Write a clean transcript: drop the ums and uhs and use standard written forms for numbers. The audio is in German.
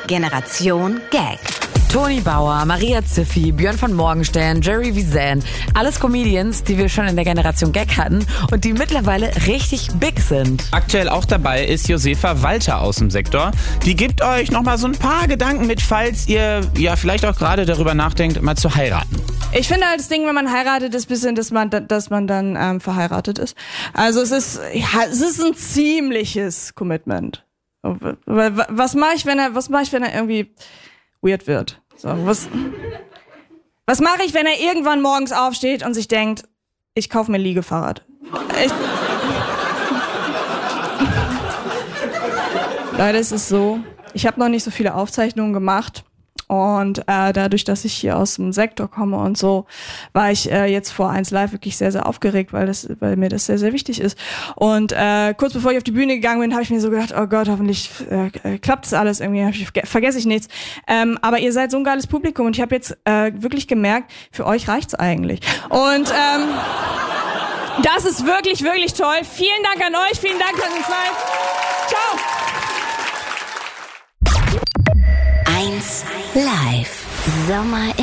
Generation Gag. Toni Bauer, Maria Ziffi, Björn von Morgenstern, Jerry Wiesen. Alles Comedians, die wir schon in der Generation Gag hatten und die mittlerweile richtig big sind. Aktuell auch dabei ist Josefa Walter aus dem Sektor. Die gibt euch nochmal so ein paar Gedanken mit, falls ihr ja vielleicht auch gerade darüber nachdenkt, mal zu heiraten. Ich finde halt das Ding, wenn man heiratet, ist ein bisschen, dass man dann verheiratet ist. Also es ist ein ziemliches Commitment. Was mache ich, wenn er irgendwie weird wird? So, was mache ich, wenn er irgendwann morgens aufsteht und sich denkt, ich kaufe mir ein Liegefahrrad? Leider ist es so, ich habe noch nicht so viele Aufzeichnungen gemacht. Und dadurch, dass ich hier aus dem Sektor komme und so, war ich jetzt vor 1 Live wirklich sehr, sehr aufgeregt, weil mir das sehr, sehr wichtig ist. Und kurz bevor ich auf die Bühne gegangen bin, habe ich mir so gedacht, oh Gott, hoffentlich klappt das alles irgendwie, vergesse ich nichts. Aber ihr seid so ein geiles Publikum und ich habe jetzt wirklich gemerkt, für euch reicht's eigentlich. Und das ist wirklich, wirklich toll. Vielen Dank an euch, vielen Dank an uns live. Ciao. 1 Live. Sommer